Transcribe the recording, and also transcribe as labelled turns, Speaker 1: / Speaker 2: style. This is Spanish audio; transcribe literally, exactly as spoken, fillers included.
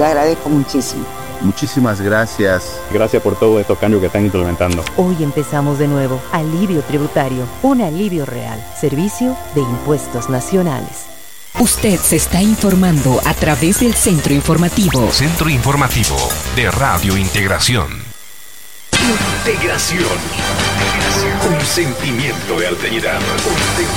Speaker 1: Le agradezco muchísimo.
Speaker 2: Muchísimas gracias.
Speaker 3: Gracias por todos estos cambios que están implementando.
Speaker 4: Hoy empezamos de nuevo. Alivio tributario. Un alivio real. Servicio de Impuestos Nacionales.
Speaker 5: Usted se está informando a través del Centro Informativo.
Speaker 6: Centro Informativo de Radio Integración.
Speaker 7: Integración. Un sentimiento de alteridad.